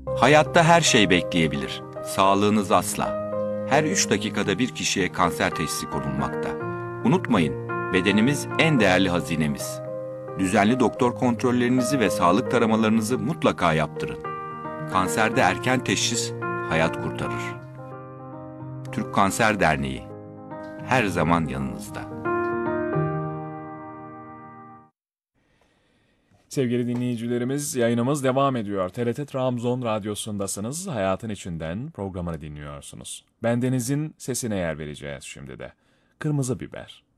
Hayatta her şey bekleyebilir. Sağlığınız asla. Her 3 dakikada bir kişiye kanser teşhisi konulmakta. Unutmayın, bedenimiz en değerli hazinemiz. Düzenli doktor kontrollerinizi ve sağlık taramalarınızı mutlaka yaptırın. Kanserde erken teşhis hayat kurtarır. Türk Kanser Derneği her zaman yanınızda. Sevgili dinleyicilerimiz, yayınımız devam ediyor. TRT Trabzon Radyosu'ndasınız. Hayatın İçinden programını dinliyorsunuz. Bendenizin sesine yer vereceğiz şimdi de. Kırmızı Biber.